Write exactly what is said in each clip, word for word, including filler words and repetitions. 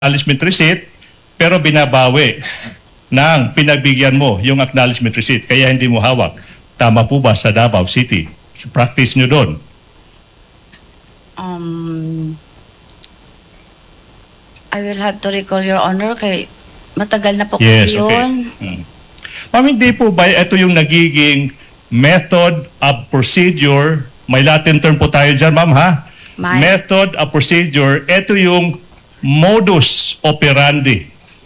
acknowledgement receipt, pero binabawi ng pinagbigyan mo yung acknowledgement receipt, kaya hindi mo hawak. Tama po ba sa Davao City? Practice nyo doon? Um, I will have to recall, Your Honor, kay matagal na po Yes, kasi okay. yun. Hmm. Ma'am, hindi po ba ito yung nagiging method of procedure? May Latin term po tayo dyan, ma'am, ha? May. Method of procedure, ito yung modus operandi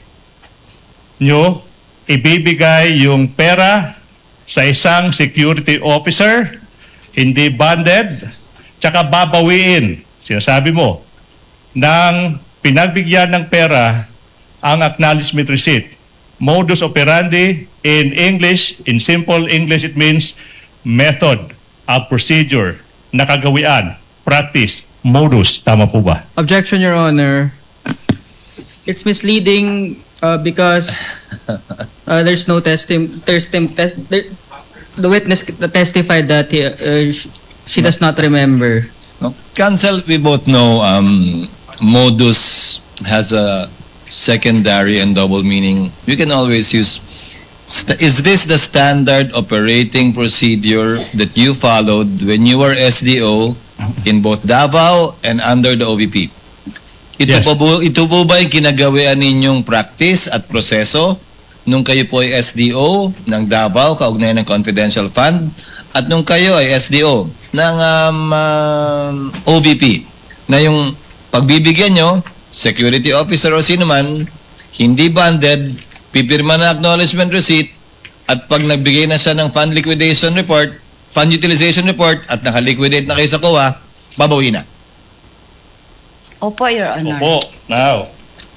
nyo, ibibigay yung pera sa isang security officer, hindi bonded, tsaka babawiin, sinasabi mo, ng pinagbigyan ng pera ang acknowledgement receipt. Modus operandi in English, in simple English, it means method of procedure, nakagawian, practice, modus. Tama po ba? Objection, Your Honor. It's misleading uh, because uh, there's no testim testim test there, the witness testified that he, uh, sh she does not remember. No. Counsel, we both know um, modus has a secondary and double meaning. You can always use, st is this the standard operating procedure that you followed when you were S D O in both Davao and under the O V P? Ito, Yes. po, po- ito po ba yung kinagawian ninyong practice at proseso nung kayo po ay S D O ng Davao, kaugnay ng confidential fund, at nung kayo ay S D O ng um, um, O V P, na yung pagbibigyan nyo, security officer o sino man, hindi banded, pipirma na acknowledgement receipt, at pag nagbigay na siya ng fund liquidation report, fund utilization report, at nakaliquidate na kayo sa C O A, babawi na. Opo, Your Honor. Opo. Now,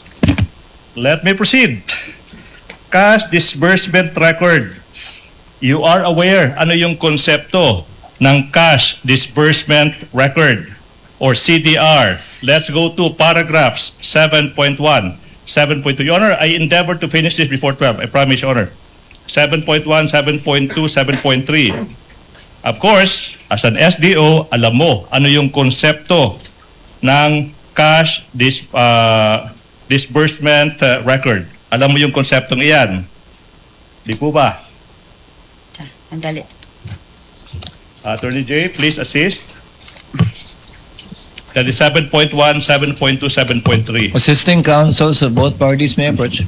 let me proceed. Cash disbursement record. You are aware ano yung konsepto ng cash disbursement record or C D R. Let's go to paragraphs seven point one, seven point two. Your Honor, I endeavor to finish this before twelve. I promise, Your Honor. seven point one, seven point two, seven point three. Of course, as an S D O, alam mo ano yung konsepto ng cash dis, uh, disbursement uh, record. Alam mo yung konseptong iyan. Di po ba? Tiyan, andali. Attorney J, please assist. That is seven point one, seven point two, seven point three. Assisting counsels of both parties may approach.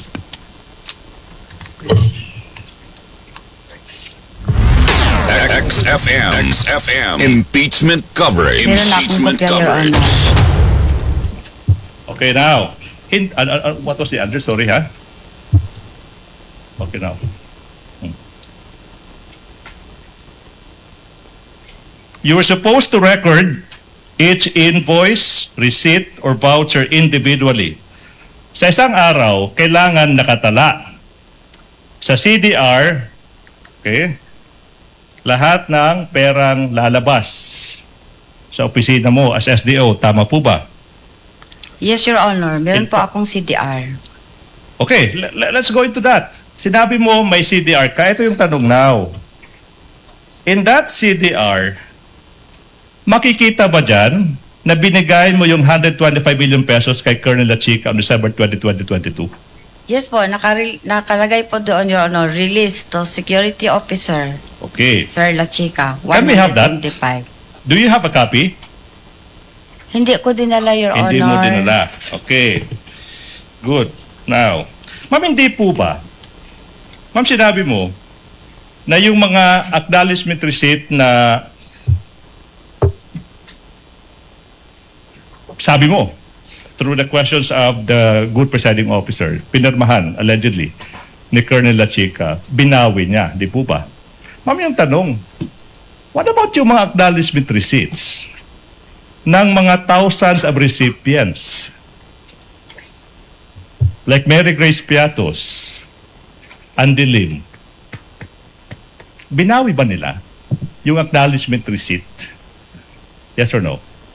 X F M. X F M. Impeachment coverage. Meron na akong Impeachment kopya, Your Honor. coverage. Okay, now. In, uh, uh, what was the address? Sorry, ha? Okay, now. Hmm. You were supposed to record each invoice, receipt, or voucher individually. Sa isang araw, kailangan nakatala. Sa C D R, okay, lahat ng perang lalabas sa opisina mo as S D O. Tama po ba? Yes, Your Honor. Meron In- po akong C D R. Okay, le- le- let's go into that. Sinabi mo may C D R ka. Ito yung tanong now. In that C D R, makikita ba dyan na binigay mo yung one hundred twenty-five million pesos kay Colonel Lachica on December twentieth, twenty twenty-two? Yes po, nakari- nakalagay po doon, Your Honor, release to security officer, Okay. Sir Lachica, Can we have that? one twenty-five. Do you have a copy? Hindi ko dinala, Your Hindi mo Honor. dinala. Okay. Good. Now, ma'am, hindi po ba? Ma'am, sinabi mo na yung mga acknowledgement receipt na sabi mo, through the questions of the good presiding officer, pinirmahan, allegedly, ni Colonel Lachica, binawi niya, di po ba? Ma'am, yung tanong, what about yung mga acknowledgement receipts ng mga thousands of recipients like Mary Grace Piatos, Andy Lim? Binawi ba nila yung acknowledgement receipt? Yes or no?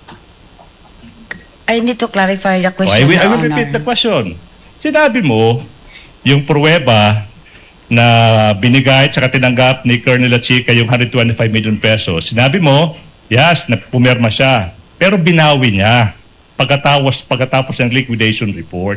I need to clarify the Oh, question, I will, I Your will Honor. repeat the question. Sinabi mo, yung pruweba na binigay at tinanggap ni Colonel Lachica yung one hundred twenty-five million pesos, sinabi mo, yes, na pumirma siya. Pero binawi niya. pagkatapos pagkatapos ng liquidation report.